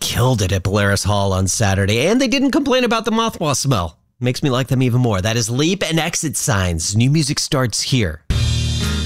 killed it at Polaris Hall on Saturday, and they didn't complain about the mothball smell. Makes me like them even more. That is Leap and Exit Signs. New music starts here